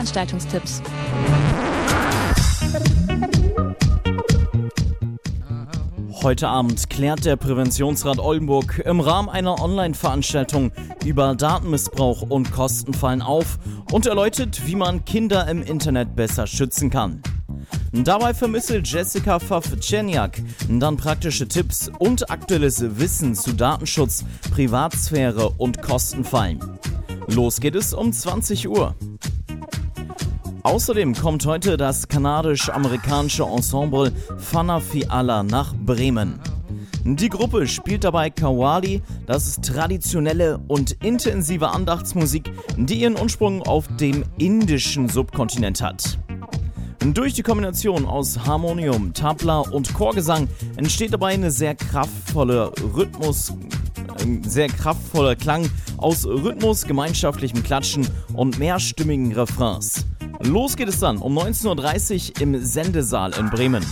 Veranstaltungstipps. Heute Abend klärt der Präventionsrat Oldenburg im Rahmen einer Online-Veranstaltung über Datenmissbrauch und Kostenfallen auf und erläutert, wie man Kinder im Internet besser schützen kann. Dabei vermittelt Jessica Pfaff-Czerniak dann praktische Tipps und aktuelles Wissen zu Datenschutz, Privatsphäre und Kostenfallen. Los geht es um 20 Uhr. Außerdem kommt heute das kanadisch-amerikanische Ensemble Fana Fiala nach Bremen. Die Gruppe spielt dabei Qawwali, das ist traditionelle und intensive Andachtsmusik, die ihren Ursprung auf dem indischen Subkontinent hat. Durch die Kombination aus Harmonium, Tabla und Chorgesang entsteht dabei ein sehr kraftvoller Klang aus Rhythmus, gemeinschaftlichem Klatschen und mehrstimmigen Refrains. Los geht es dann um 19.30 Uhr im Sendesaal in Bremen.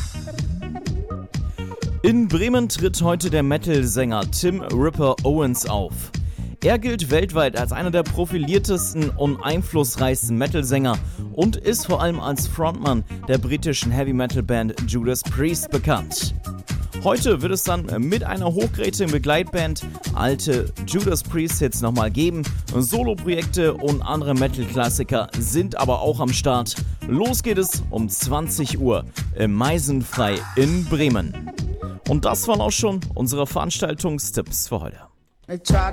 In Bremen tritt heute der Metal-Sänger Tim Ripper Owens auf. Er gilt weltweit als einer der profiliertesten und einflussreichsten Metal-Sänger und ist vor allem als Frontmann der britischen Heavy-Metal-Band Judas Priest bekannt. Heute wird es dann mit einer hochkarätigen Begleitband alte Judas Priest-Hits nochmal geben. Soloprojekte und andere Metal-Klassiker sind aber auch am Start. Los geht es um 20 Uhr im Meisenfrei in Bremen. Und das waren auch schon unsere Veranstaltungstipps für heute.